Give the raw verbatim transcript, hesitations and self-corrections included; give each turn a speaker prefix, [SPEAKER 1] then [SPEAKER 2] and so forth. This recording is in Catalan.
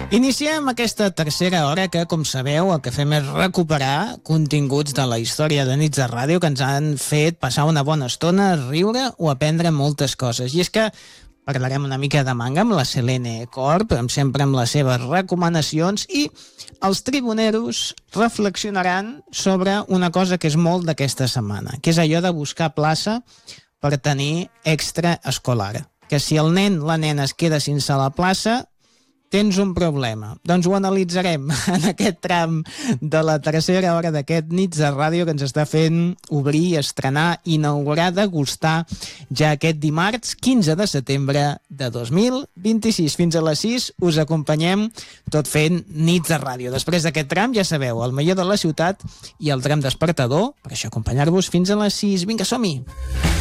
[SPEAKER 1] Iniciem aquesta tercera hora que, com sabeu, el que fem és recuperar continguts de la història de Nits de Ràdio que ens han fet passar una bona estona, riure o aprendre moltes coses. I és que parlarem una mica de manga amb la Selene Corp, amb sempre amb les seves recomanacions, i els tribuneros reflexionaran sobre una cosa que és molt d'aquesta setmana, que és allò de buscar plaça per tenir extra escolar. Que si el nen, la nena es queda sense la plaça, tens un problema. Doncs ho analitzarem en aquest tram de la tercera hora d'aquest Nits de Ràdio que ens està fent obrir, estrenar, inaugurar, degustar ja aquest dimarts quinze de setembre de dos mil vint-i-sis. Fins a les sis us acompanyem tot fent Nits de Ràdio. Després d'aquest tram, ja sabeu, el millor de la ciutat i el tram despertador, per això acompanyar-vos fins a les sis. Vinga, som-hi!